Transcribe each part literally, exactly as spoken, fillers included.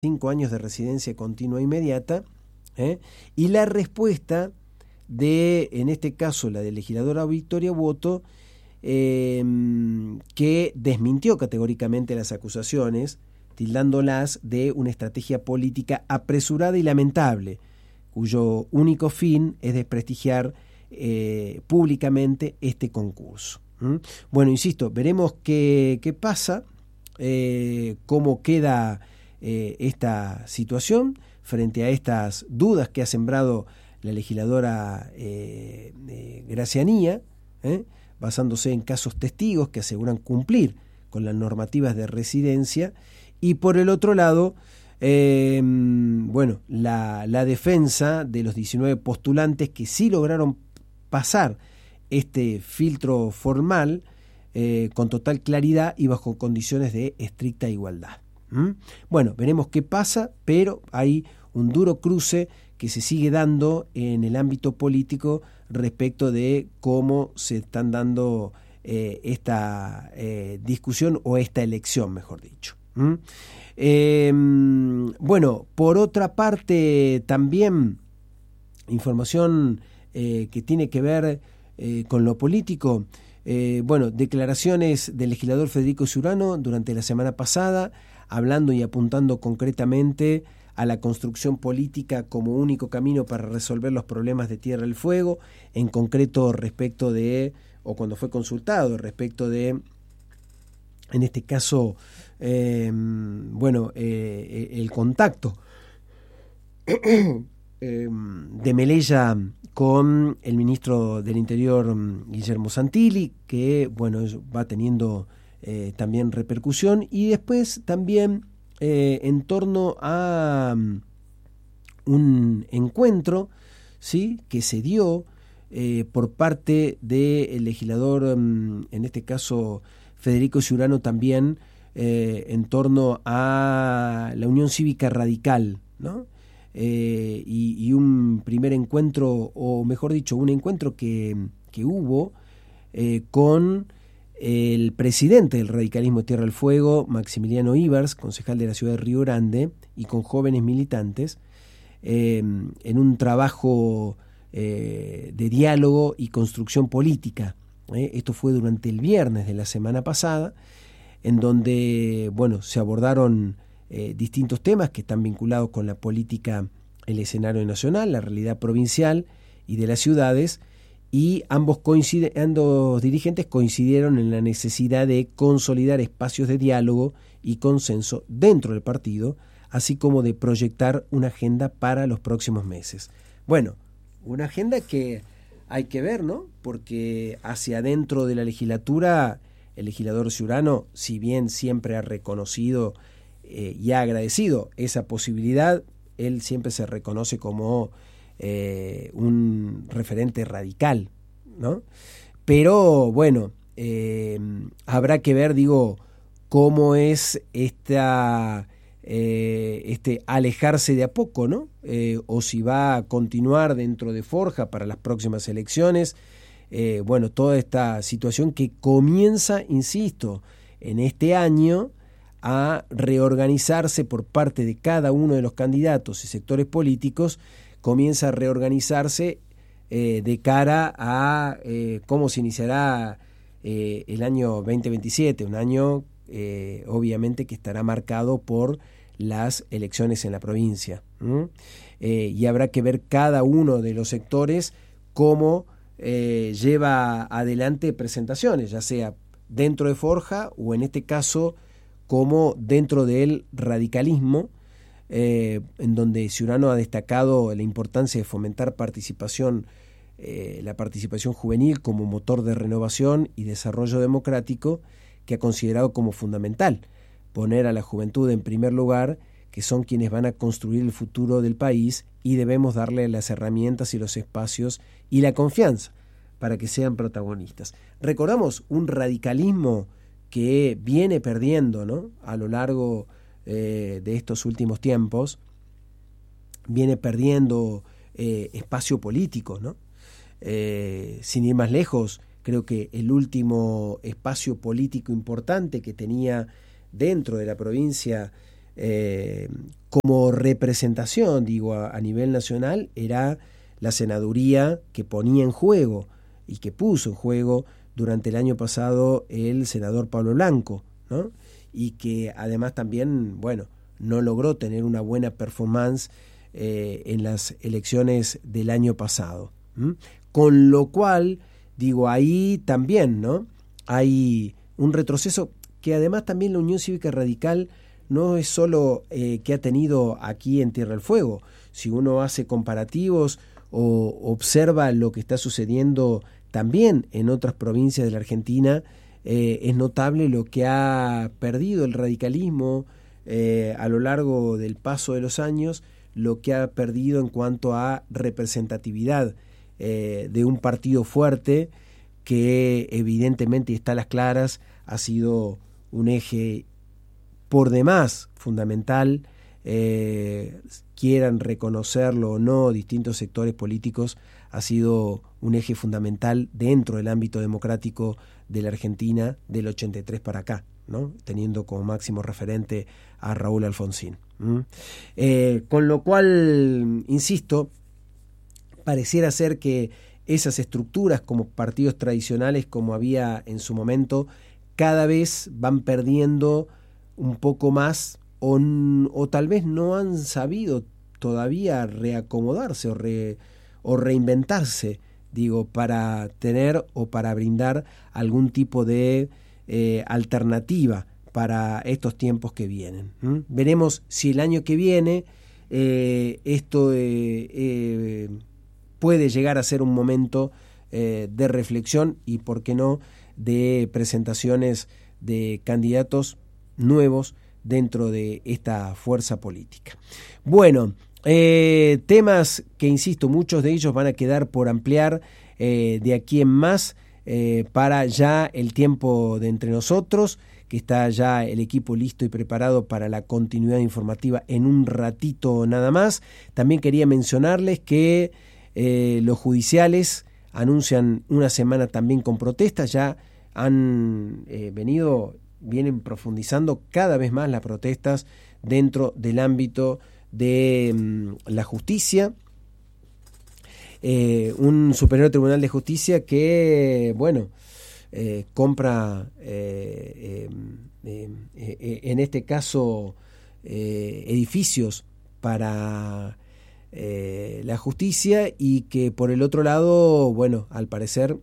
cinco años de residencia continua inmediata, ¿eh? y la respuesta de, en este caso, la de legisladora Victoria Boto, eh, que desmintió categóricamente las acusaciones, tildándolas de una estrategia política apresurada y lamentable, cuyo único fin es desprestigiar eh, públicamente este concurso. ¿Mm? Bueno, insisto, veremos qué, qué pasa, eh, cómo queda eh, esta situación frente a estas dudas que ha sembrado la legisladora eh, eh, Gracianía, ¿eh? basándose en casos testigos que aseguran cumplir con las normativas de residencia, y por el otro lado, eh, bueno, la, la defensa de los diecinueve postulantes que sí lograron pasar este filtro formal eh, con total claridad y bajo condiciones de estricta igualdad. ¿Mm? Bueno, veremos qué pasa, pero hay un duro cruce que se sigue dando en el ámbito político respecto de cómo se están dando eh, esta eh, discusión o esta elección, mejor dicho. ¿Mm? Eh, bueno, por otra parte, también información eh, que tiene que ver eh, con lo político. Eh, bueno, declaraciones del legislador Federico Ciurano durante la semana pasada, hablando y apuntando concretamente a la construcción política como único camino para resolver los problemas de Tierra del Fuego, en concreto respecto de, o cuando fue consultado, respecto de, en este caso, eh, bueno, eh, el contacto eh, de Melella con el ministro del Interior, Guillermo Santilli, que, bueno, va teniendo eh, también repercusión, y después también Eh, en torno a um, un encuentro, ¿sí?, que se dio eh, por parte del legislador, um, en este caso Federico Ciurano también, eh, en torno a la Unión Cívica Radical, ¿no? Eh, y, y un primer encuentro, o mejor dicho, un encuentro que, que hubo eh, con el presidente del radicalismo Tierra del Fuego, Maximiliano Ivers, concejal de la ciudad de Río Grande, y con jóvenes militantes, eh, en un trabajo eh, de diálogo y construcción política. ¿eh? Esto fue durante el viernes de la semana pasada, en donde, bueno, se abordaron eh, distintos temas que están vinculados con la política, el escenario nacional, la realidad provincial y de las ciudades, y ambos, coincide, ambos dirigentes coincidieron en la necesidad de consolidar espacios de diálogo y consenso dentro del partido, así como de proyectar una agenda para los próximos meses. Bueno, una agenda que hay que ver, ¿no? Porque hacia adentro de la legislatura, el legislador Ciurano, si bien siempre ha reconocido eh, y ha agradecido esa posibilidad, él siempre se reconoce como Eh, un referente radical, ¿no? Pero bueno, eh, habrá que ver, digo, cómo es esta, eh, este alejarse de a poco, ¿no? Eh, o si va a continuar dentro de Forja para las próximas elecciones. Eh, bueno, toda esta situación que comienza, insisto, en este año a reorganizarse por parte de cada uno de los candidatos y sectores políticos, comienza a reorganizarse eh, de cara a eh, cómo se iniciará eh, el año veinte veintisiete, un año eh, obviamente que estará marcado por las elecciones en la provincia. ¿Mm? Eh, y habrá que ver cada uno de los sectores cómo eh, lleva adelante presentaciones, ya sea dentro de Forja o en este caso como dentro del radicalismo, Eh, en donde Ciurano ha destacado la importancia de fomentar participación, eh, la participación juvenil como motor de renovación y desarrollo democrático, que ha considerado como fundamental poner a la juventud en primer lugar, que son quienes van a construir el futuro del país, y debemos darle las herramientas y los espacios y la confianza para que sean protagonistas. Recordamos un radicalismo que viene perdiendo, ¿no?, a lo largo Eh, de estos últimos tiempos, viene perdiendo eh, espacio político, ¿no? Eh, sin ir más lejos, creo que el último espacio político importante que tenía dentro de la provincia eh, como representación, digo, a, a nivel nacional, era la senaduría que ponía en juego y que puso en juego durante el año pasado el senador Pablo Blanco, ¿no? Y que además también, bueno, no logró tener una buena performance eh, en las elecciones del año pasado. ¿Mm? Con lo cual, digo, ahí también, ¿no? Hay un retroceso que además también la Unión Cívica Radical no es solo eh, que ha tenido aquí en Tierra del Fuego. Si uno hace comparativos o observa lo que está sucediendo también en otras provincias de la Argentina, eh, es notable lo que ha perdido el radicalismo eh, a lo largo del paso de los años, lo que ha perdido en cuanto a representatividad eh, de un partido fuerte que evidentemente, y está a las claras, ha sido un eje por demás fundamental, eh, quieran reconocerlo o no, distintos sectores políticos, ha sido un eje fundamental dentro del ámbito democrático de la Argentina del ochenta y tres para acá, ¿no? Teniendo como máximo referente a Raúl Alfonsín. ¿Mm? Eh, con lo cual, insisto, pareciera ser que esas estructuras como partidos tradicionales como había en su momento, cada vez van perdiendo un poco más o, o tal vez no han sabido todavía reacomodarse o, re, o reinventarse, digo, para tener o para brindar algún tipo de eh, alternativa para estos tiempos que vienen. ¿Mm? Veremos si el año que viene eh, esto eh, eh, puede llegar a ser un momento eh, de reflexión y, por qué no, de presentaciones de candidatos nuevos dentro de esta fuerza política. Bueno, eh, temas que, insisto, muchos de ellos van a quedar por ampliar eh, de aquí en más eh, para ya el tiempo de Entre Nosotros, que está ya el equipo listo y preparado para la continuidad informativa en un ratito nada más. También quería mencionarles que eh, los judiciales anuncian una semana también con protestas, ya han eh, venido, vienen profundizando cada vez más las protestas dentro del ámbito de um, la justicia. Eh, un Superior Tribunal de Justicia que, bueno, eh, compra, eh, eh, eh, eh, en este caso, eh, edificios para eh, la justicia y que, por el otro lado, bueno, al parecer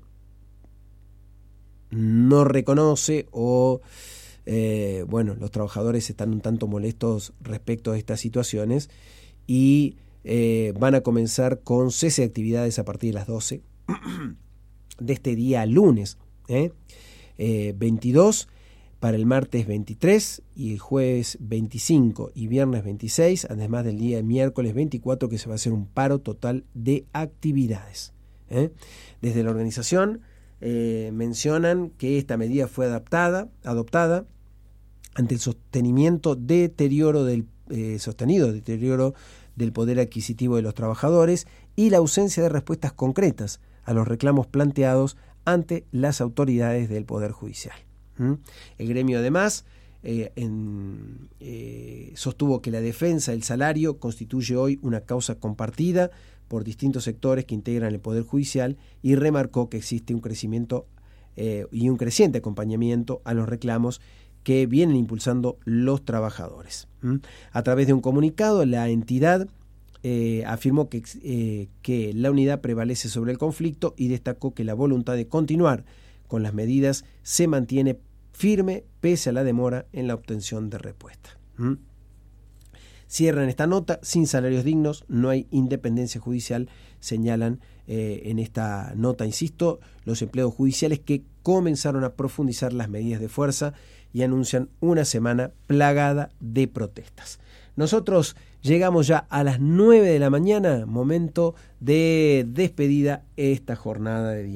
no reconoce o, eh, bueno, los trabajadores están un tanto molestos respecto a estas situaciones y eh, van a comenzar con cese de actividades a partir de las doce de este día lunes, ¿eh? Eh, veintidós, para el martes veintitrés y el jueves veinticinco y viernes veintiséis, además del día miércoles veinticuatro, que se va a hacer un paro total de actividades, ¿eh? Desde la organización Eh, mencionan que esta medida fue adaptada, adoptada ante el sostenimiento deterioro del eh, sostenido deterioro del poder adquisitivo de los trabajadores y la ausencia de respuestas concretas a los reclamos planteados ante las autoridades del Poder Judicial. ¿Mm? El gremio además eh, en, eh, sostuvo que la defensa del salario constituye hoy una causa compartida por distintos sectores que integran el Poder Judicial y remarcó que existe un crecimiento eh, y un creciente acompañamiento a los reclamos que vienen impulsando los trabajadores. ¿Mm? A través de un comunicado, la entidad eh, afirmó que, eh, que la unidad prevalece sobre el conflicto y destacó que la voluntad de continuar con las medidas se mantiene firme pese a la demora en la obtención de respuesta. ¿Mm? Cierran esta nota: sin salarios dignos no hay independencia judicial, señalan eh, en esta nota, insisto, los empleados judiciales que comenzaron a profundizar las medidas de fuerza y anuncian una semana plagada de protestas. Nosotros llegamos ya a las nueve de la mañana, momento de despedida esta jornada de día.